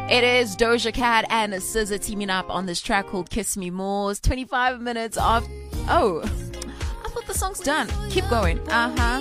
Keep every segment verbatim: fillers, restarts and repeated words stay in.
It is Doja Cat and S Z A teaming up on this track called Kiss Me More. It's twenty-five minutes of... Oh, I thought the song's done. Keep going. Uh-huh.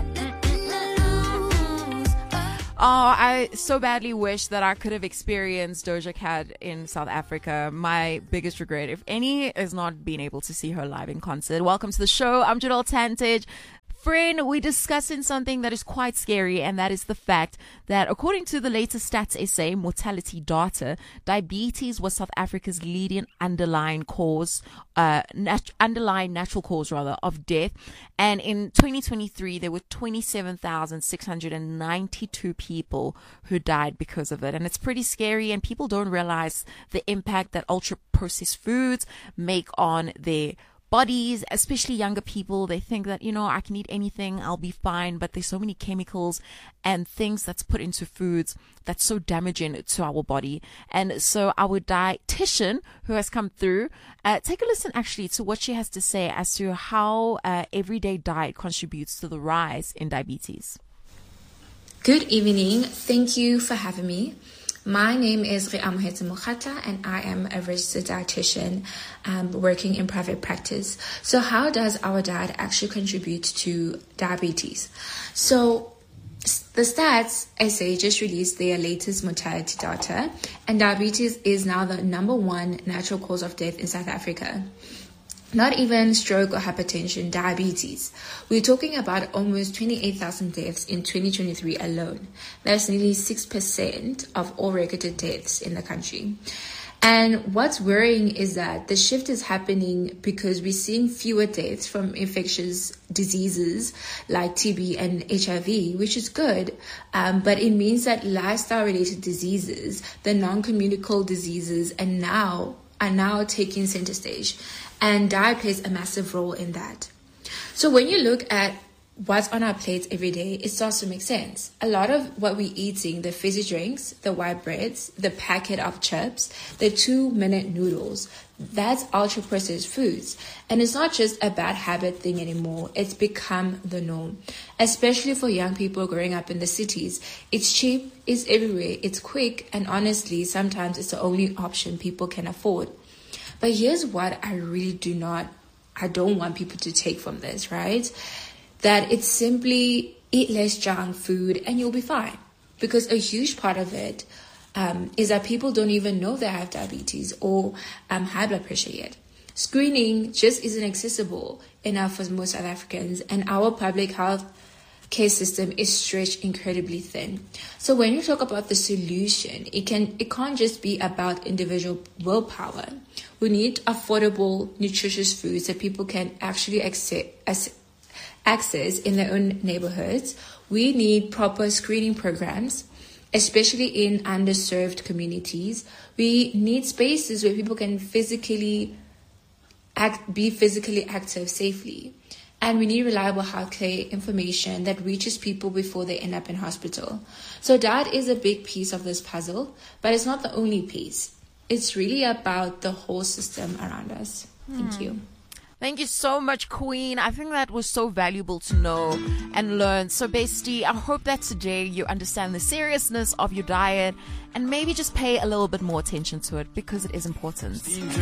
Oh, I so badly wish that I could have experienced Doja Cat in South Africa. My biggest regret, if any, is not being able to see her live in concert. Welcome to the show. I'm Janelle Tantage. Friend, we're discussing something that is quite scary, and that is the fact that according to the latest Stats S A mortality data, diabetes was South Africa's leading underlying cause, uh, nat- underlying natural cause rather, of death. And in twenty twenty-three, there were twenty-seven thousand six hundred ninety-two people who died because of it. And it's pretty scary, and people don't realize the impact that ultra processed foods make on their bodies, especially younger people. They think that, you know, I can eat anything, I'll be fine, but there's so many chemicals and things that's put into foods that's so damaging to our body. And so our dietitian who has come through, uh, take a listen actually to what she has to say as to how uh, everyday diet contributes to the rise in diabetes. Good evening. Thank you for having me. My name is Reamohetse Mokhatla, and I am a registered dietitian um, working in private practice. So how does our diet actually contribute to diabetes? So the Stats S A just released their latest mortality data, and diabetes is now the number one natural cause of death in South Africa. Not even stroke or hypertension, diabetes. We're talking about almost twenty-eight thousand deaths in twenty twenty-three alone. That's nearly six percent of all recorded deaths in the country. And what's worrying is that the shift is happening because we're seeing fewer deaths from infectious diseases like T B and H I V, which is good. Um, but it means that lifestyle-related diseases, the non-communicable diseases, and now are now taking center stage. And diet plays a massive role in that. So when you look at what's on our plates every day, it starts to make sense. A lot of what we're eating, the fizzy drinks, the white breads, the packet of chips, the two-minute noodles, that's ultra-processed foods. And it's not just a bad habit thing anymore. It's become the norm, especially for young people growing up in the cities. It's cheap, it's everywhere, it's quick, and honestly, sometimes it's the only option people can afford. But here's what I really do not, I don't want people to take from this, right? That it's simply eat less junk food and you'll be fine. Because a huge part of it um, is that people don't even know they have diabetes or um, high blood pressure yet. Screening just isn't accessible enough for most South Africans, and our public health care system is stretched incredibly thin. So when you talk about the solution, it can it can't just be about individual willpower. We need affordable, nutritious foods that people can actually access, access in their own neighborhoods. We need proper screening programs, especially in underserved communities. We need spaces where people can physically act, be physically active safely. And we need reliable healthcare information that reaches people before they end up in hospital. So diet is a big piece of this puzzle, but it's not the only piece. It's really about the whole system around us. Thank hmm. you. Thank you so much, Queen. I think that was so valuable to know and learn. So, bestie, I hope that today you understand the seriousness of your diet and maybe just pay a little bit more attention to it because it is important.